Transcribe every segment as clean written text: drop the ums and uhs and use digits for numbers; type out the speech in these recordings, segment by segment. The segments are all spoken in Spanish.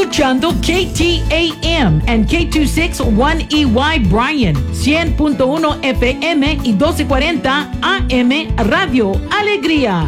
escuchando KTAM and K261EY Bryan, 100.1 FM y 1240 AM Radio Alegría.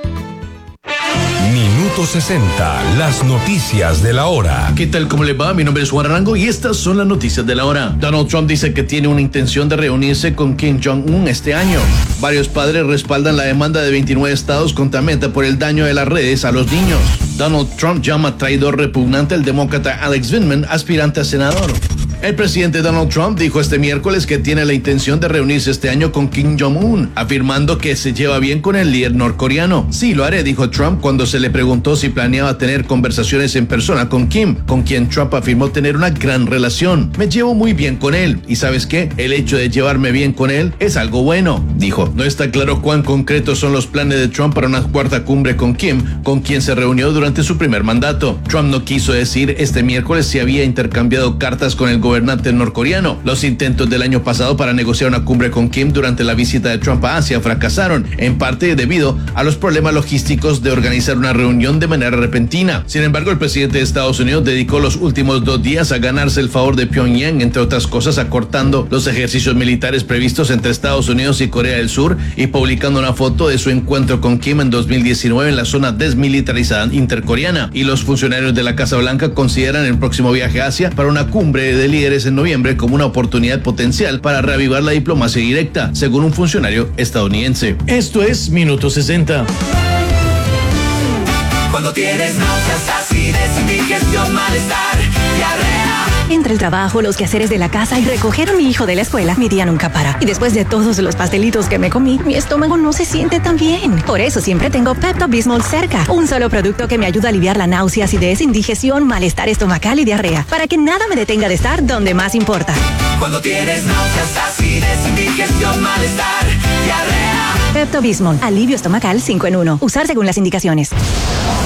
Minuto 60, las noticias de la hora. ¿Qué tal? ¿Cómo le va? Mi nombre es Juan Arango y estas son las noticias de la hora. Donald Trump dice que tiene una intención de reunirse con Kim Jong-un este año. Varios padres respaldan la demanda de 29 estados contra Meta por el daño de las redes a los niños. Donald Trump llama traidor repugnante al demócrata Alex Vindman, aspirante a senador. El presidente Donald Trump dijo este miércoles que tiene la intención de reunirse este año con Kim Jong-un, afirmando que se lleva bien con el líder norcoreano. Sí, lo haré, dijo Trump cuando se le preguntó si planeaba tener conversaciones en persona con Kim, con quien Trump afirmó tener una gran relación. Me llevo muy bien con él, y ¿sabes qué? El hecho de llevarme bien con él es algo bueno, dijo. No está claro cuán concretos son los planes de Trump para una cuarta cumbre con Kim, con quien se reunió durante su primer mandato. Trump no quiso decir este miércoles si había intercambiado cartas con el gobernante norcoreano. Los intentos del año pasado para negociar una cumbre con Kim durante la visita de Trump a Asia fracasaron, en parte debido a los problemas logísticos de organizar una reunión de manera repentina. Sin embargo, el presidente de Estados Unidos dedicó los últimos 2 días a ganarse el favor de Pyongyang, entre otras cosas acortando los ejercicios militares previstos entre Estados Unidos y Corea del Sur y publicando una foto de su encuentro con Kim en 2019 en la zona desmilitarizada intercoreana. Y los funcionarios de la Casa Blanca consideran el próximo viaje a Asia para una cumbre de líderes en noviembre como una oportunidad potencial para reavivar la diplomacia directa, según un funcionario estadounidense. Esto es Minuto 60. Cuando tienes náuseas, acidez, indigestión, malestar, diarrea. Entre el trabajo, los quehaceres de la casa y recoger a mi hijo de la escuela, mi día nunca para. Y después de todos los pastelitos que me comí, mi estómago no se siente tan bien. Por eso siempre tengo Pepto-Bismol cerca. Un solo producto que me ayuda a aliviar la náusea, acidez, indigestión, malestar estomacal y diarrea. Para que nada me detenga de estar donde más importa. Cuando tienes náuseas, acidez, indigestión, malestar, diarrea. Pepto-Bismol, alivio estomacal 5 en 1. Usar según las indicaciones.